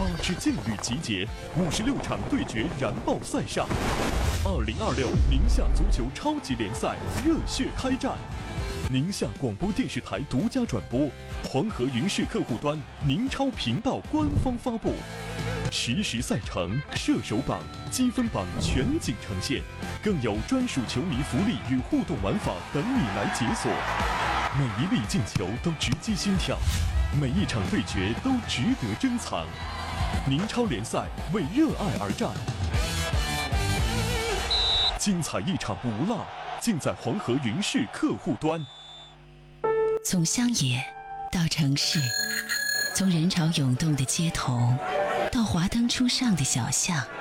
8支劲旅集结，56场对决燃爆赛上。2026宁夏足球超级联赛热血开战，宁夏广播电视台独家转播，黄河云视客户端、宁超频道官方发布。实时赛程、射手榜、积分榜全景呈现，更有专属球迷福利与互动玩法等你来解锁。每一粒进球都直击心跳，每一场对决都值得珍藏。宁超联赛为热爱而战，精彩一场不落，尽在黄河云视客户端。 从乡野到城市，从人潮涌动的街头到华灯初上的小巷，